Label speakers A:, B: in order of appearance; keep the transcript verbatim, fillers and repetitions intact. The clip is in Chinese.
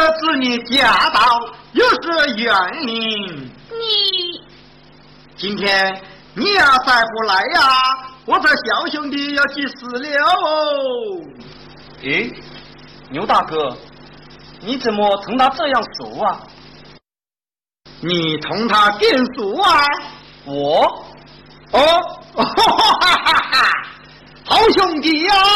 A: 子女驾到，又是怨灵。
B: 你
A: 今天你要再不来呀、啊，我这小兄弟要去死了哦！
C: 诶，牛大哥，你怎么同他这样熟啊？
A: 你同他变熟啊？
C: 我？
A: 哦，哈哈哈哈，好兄弟呀、啊！